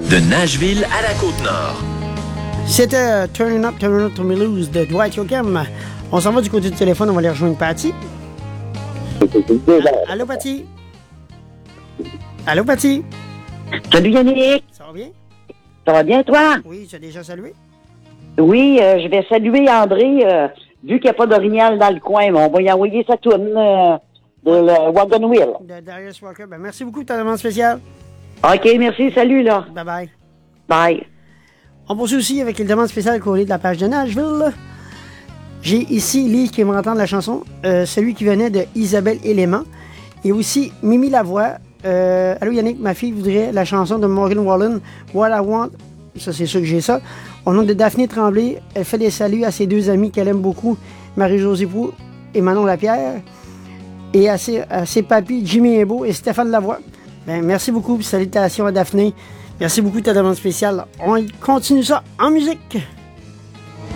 De Nashville à la Côte-Nord. C'était Turning Up to Me Lose de Dwight Yoakam. On s'en va du côté du téléphone, on va aller rejoindre Patty. Allô, Patty? Allô, Patty? Salut Yannick! Ça va bien? Ça va bien, toi? Oui, tu as déjà salué? Oui, je vais saluer André, vu qu'il n'y a pas d'orignal dans le coin, mais on va y envoyer sa tourne de le Wagon Wheel. De Darius Walker. Ben, merci beaucoup de ta demande spéciale. OK, merci, salut là. Bye-bye. Bye. On poursuit aussi avec les demandes spéciales collées de la page de Nashville. J'ai ici Lee qui va entendre la chanson, celui qui venait de Isabelle Élément. Et aussi Mimi Lavoie. Allô Yannick, ma fille voudrait la chanson de Morgan Wallen, What I Want. Ça, c'est sûr que j'ai ça. Au nom de Daphné Tremblay, elle fait des saluts à ses deux amis qu'elle aime beaucoup, Marie-Josée Pou et Manon Lapierre. Et à ses papis, Jimmy Hébeau et Stéphane Lavoie. Ben, merci beaucoup, salutations à Daphné. Merci beaucoup de ta demande spéciale. On continue ça en musique.